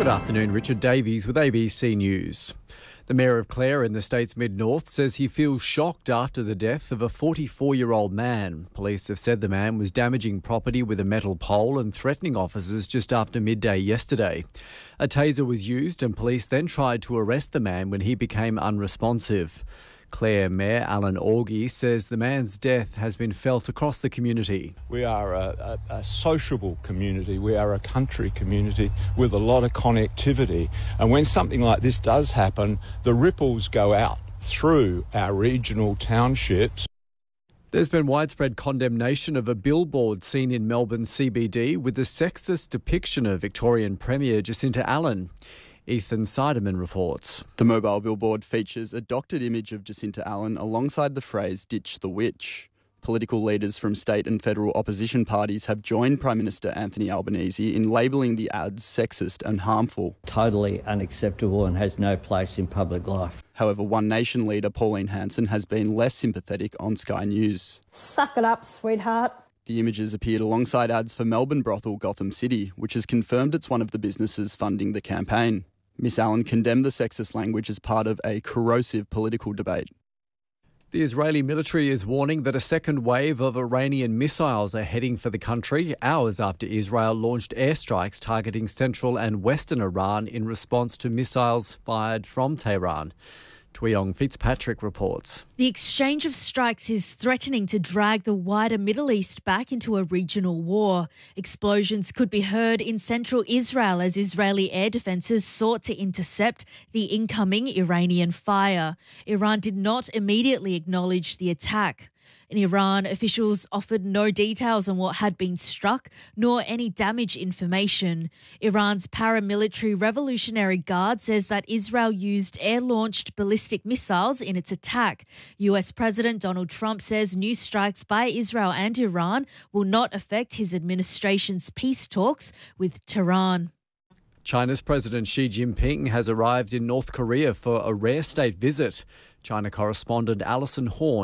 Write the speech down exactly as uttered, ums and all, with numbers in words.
Good afternoon, Richard Davies with A B C News. The Mayor of Clare in the state's mid-north says he feels shocked after the death of a forty-four-year-old man. Police have said the man was damaging property with a metal pole and threatening officers just after midday yesterday. A taser was used and police then tried to arrest the man when he became unresponsive. Clare Mayor Alan Orgy says the man's death has been felt across the community. We are a, a, a sociable community. We are a country community with a lot of connectivity. And when something like this does happen, the ripples go out through our regional townships. There's been widespread condemnation of a billboard seen in Melbourne C B D with the sexist depiction of Victorian Premier Jacinta Allen. Ethan Seidemann reports. The mobile billboard features a doctored image of Jacinta Allen alongside the phrase "Ditch the Witch." Political leaders from state and federal opposition parties have joined Prime Minister Anthony Albanese in labelling the ads sexist and harmful. Totally unacceptable and has no place in public life. However, One Nation leader Pauline Hanson has been less sympathetic on Sky News. Suck it up, sweetheart. The images appeared alongside ads for Melbourne brothel Gotham City, which has confirmed it's one of the businesses funding the campaign. Miss Allen condemned the sexist language as part of a corrosive political debate. The Israeli military is warning that a second wave of Iranian missiles are heading for the country, hours after Israel launched airstrikes targeting central and western Iran in response to missiles fired from Tehran. Tuyong Fitzpatrick reports. The exchange of strikes is threatening to drag the wider Middle East back into a regional war. Explosions could be heard in central Israel as Israeli air defences sought to intercept the incoming Iranian fire. Iran did not immediately acknowledge the attack. In Iran, officials offered no details on what had been struck, nor any damage information. Iran's paramilitary Revolutionary Guard says that Israel used air-launched ballistic missiles in its attack. U S President Donald Trump says new strikes by Israel and Iran will not affect his administration's peace talks with Tehran. China's President Xi Jinping has arrived in North Korea for a rare state visit. China correspondent Alison Horn